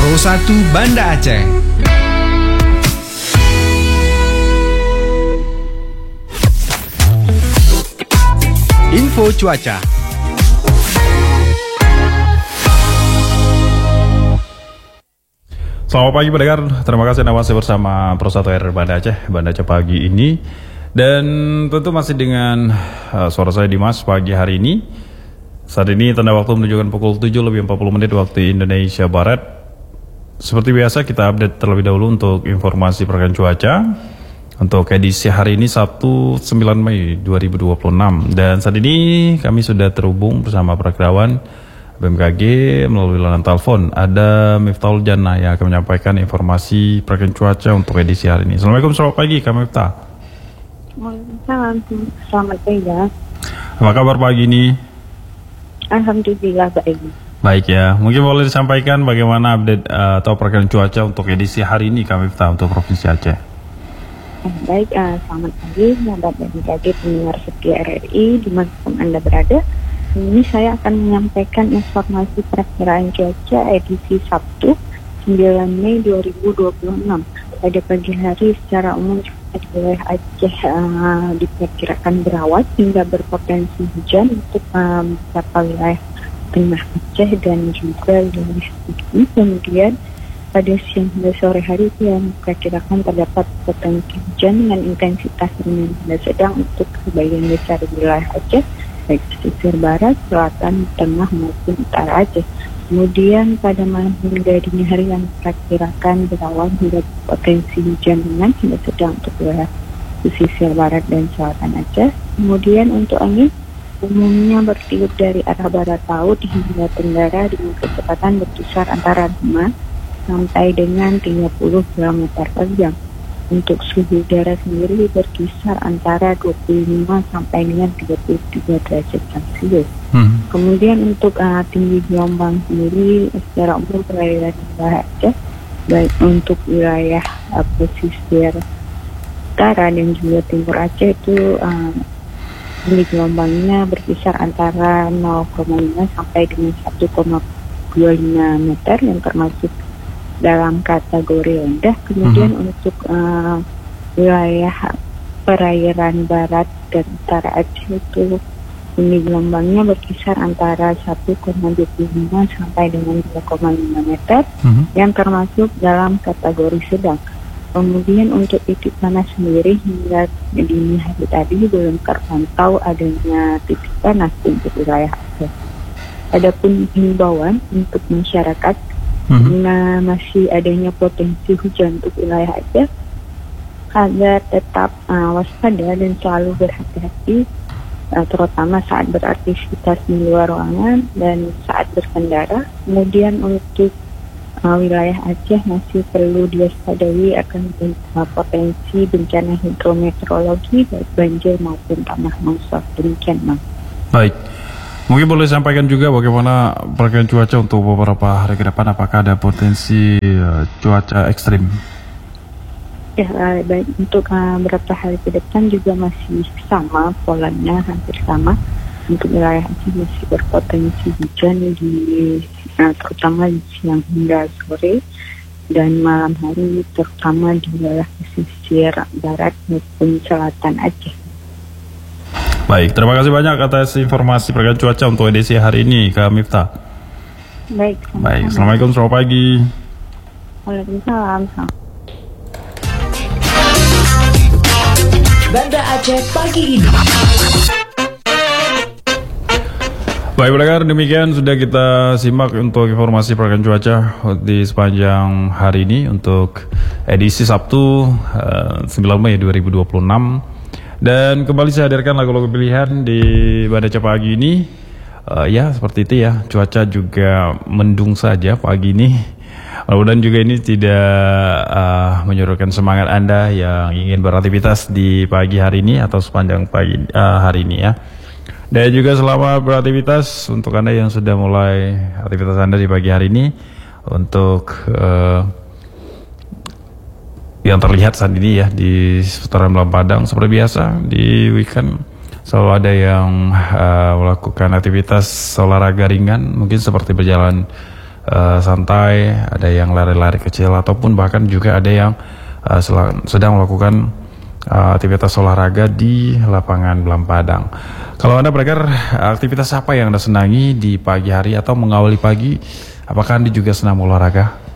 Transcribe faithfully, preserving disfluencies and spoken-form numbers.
Info satu Banda Aceh. Info cuaca. Selamat pagi pendengar, terima kasih Anda masih bersama Pro satu R Banda Aceh, Banda Aceh pagi ini. Dan tentu masih dengan uh, suara saya Dimas pagi hari ini. Saat ini tanda waktu menunjukkan pukul tujuh lebih empat puluh menit waktu Indonesia Barat. Seperti biasa kita update terlebih dahulu untuk informasi pergerakan cuaca untuk edisi hari ini Sabtu sembilan Mei dua ribu dua puluh enam. Dan saat ini kami sudah terhubung bersama Prakirawan B M K G melalui layanan telepon. Ada Miftahul Jannah yang akan menyampaikan informasi pergerakan cuaca untuk edisi hari ini. Assalamualaikum, selamat pagi Kak Miftah. Waalaikumsalam, selamat pagi ya. Apa kabar pagi ini? Alhamdulillah baik. Baik ya, mungkin boleh disampaikan bagaimana update uh, atau pergerakan cuaca untuk edisi hari ini Kak Miftah untuk Provinsi Aceh. Baik, uh, selamat pagi sahabat B M K G pendengar setia R R I dimanapun Anda berada. Ini saya akan menyampaikan informasi perkiraan cuaca edisi Sabtu sembilan Mei dua ribu dua puluh enam. Pada pagi hari secara umum cuaca di wilayah Aceh uh, diperkirakan berawan hingga berpotensi hujan untuk uh, beberapa wilayah tengah Aceh dan juga wilayah ini. Kemudian pada siang hingga sore hari yang diperkirakan terdapat potensi hujan dengan intensitas ringan hingga sedang untuk sebagian besar wilayah Aceh, baik pesisir barat, selatan, tengah maupun utara Aceh. Kemudian pada malam hingga dini hari yang diperkirakan berawan hingga potensi hujan ringan hingga sedang untuk wilayah pesisir barat dan selatan Aceh. Kemudian untuk angin umumnya bertiup dari arah barat laut hingga tenggara dengan kecepatan berkisar antara lima sampai dengan tiga puluh kilometer per jam. Untuk suhu udara sendiri berkisar antara dua puluh lima sampai dengan tiga puluh tiga derajat Celcius. Hmm. Kemudian untuk uh, tinggi gelombang sendiri secara umum perairan wilayah Aceh, baik untuk wilayah uh, pesisir utara dan juga timur Aceh itu uh, tinggi gelombangnya berkisar antara nol koma lima sampai dengan satu koma dua lima meter yang termasuk dalam kategori rendah. Kemudian uh-huh. untuk uh, wilayah perairan barat dan utara Aceh itu tinggi gelombangnya berkisar antara satu koma dua lima sampai dengan dua koma lima meter uh-huh. yang termasuk dalam kategori sedang. Kemudian untuk titik panas sendiri hingga dini hari tadi belum terpantau adanya titik panas untuk wilayah Aceh. Adapun himbauan untuk masyarakat karena masih adanya potensi hujan untuk wilayah Aceh agar tetap uh, waspada dan selalu berhati-hati uh, terutama saat beraktivitas di luar ruangan dan saat berkendara. Kemudian untuk uh, wilayah Aceh masih perlu diwaspadai akan uh, potensi bencana hidrometeorologi baik banjir maupun tanah longsor. Demikian, Bang. Baik. Mungkin boleh sampaikan juga bagaimana perkiraan cuaca untuk beberapa hari ke depan, apakah ada potensi uh, cuaca ekstrim? Ya, uh, baik untuk uh, beberapa hari ke depan juga masih sama polanya, hampir sama. Untuk wilayah Aceh masih berpotensi hujan di uh, terutama di siang hingga sore dan malam hari, terutama di wilayah pesisir barat maupun selatan Aceh. Baik, terima kasih banyak atas informasi perkiraan cuaca untuk edisi hari ini, Kak Miftah. Baik. Baik, Assalamualaikum, selamat pagi. Waalaikumsalam. Banda Aceh pagi ini. Baik pendengar, demikian sudah kita simak untuk informasi pergerakan cuaca di sepanjang hari ini untuk edisi Sabtu uh, sembilan Mei dua ribu dua puluh enam. Dan kembali saya hadirkan lagu-lagu pilihan di Banda Aceh pagi ini. uh, Ya seperti itu ya, cuaca juga mendung saja pagi ini. Mudah-mudahan juga ini tidak uh, menyuruhkan semangat Anda yang ingin beraktivitas di pagi hari ini atau sepanjang pagi uh, hari ini ya. Dan juga selamat beraktivitas untuk Anda yang sudah mulai aktivitas Anda di pagi hari ini. Untuk uh, yang terlihat saat ini ya di seputaran Malam Padang seperti biasa di weekend selalu ada yang uh, melakukan aktivitas olahraga ringan, mungkin seperti berjalan uh, santai, ada yang lari-lari kecil, ataupun bahkan juga ada yang uh, sedang melakukan uh, aktivitas olahraga di lapangan Belam Padang. Kalau Anda beragam, aktivitas apa yang Anda senangi di pagi hari atau mengawali pagi? Apakah Anda juga senang olahraga?